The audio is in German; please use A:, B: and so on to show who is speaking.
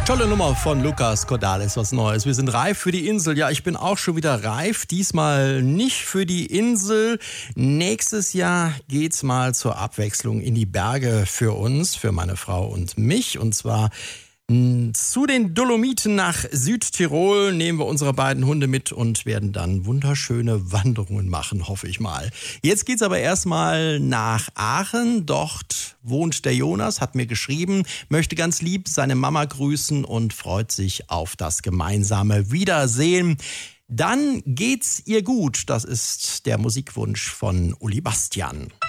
A: Tolle Nummer von Lucas Cordalis, was Neues. Wir sind reif für die Insel. Ja, ich bin auch schon wieder reif. Diesmal nicht für die Insel. Nächstes Jahr geht's mal zur Abwechslung in die Berge für uns, für meine Frau und mich. Und zwar zu den Dolomiten nach Südtirol nehmen wir unsere beiden Hunde mit und werden dann wunderschöne Wanderungen machen, hoffe ich mal. Jetzt geht's aber erstmal nach Aachen. Dort wohnt der Jonas, hat mir geschrieben, möchte ganz lieb seine Mama grüßen und freut sich auf das gemeinsame Wiedersehen. Dann geht's ihr gut. Das ist der Musikwunsch von Uli Bastian.